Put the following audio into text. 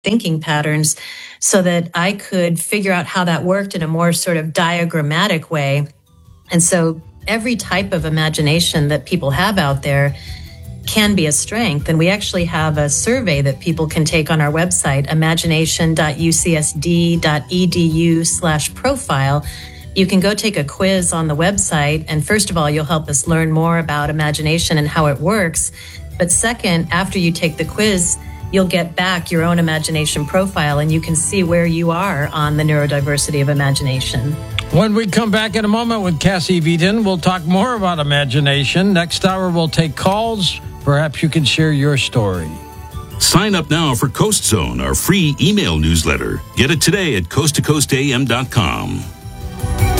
thinking patterns so that I could figure out how that worked in a more sort of diagrammatic way. And so every type of imagination that people have out there can be a strength. And we actually have a survey that people can take on our website, imagination.ucsd.edu/profile. You can go take a quiz on the website. And first of all, you'll help us learn more about imagination and how it works. But second, after you take the quiz, you'll get back your own imagination profile and you can see where you are on the neurodiversity of imagination. When we come back in a moment with Cassie Veaton, we'll talk more about imagination. Next hour, we'll take calls. Perhaps you can share your story. Sign up now for Coast Zone, our free email newsletter. Get it today at coasttocoastam.com.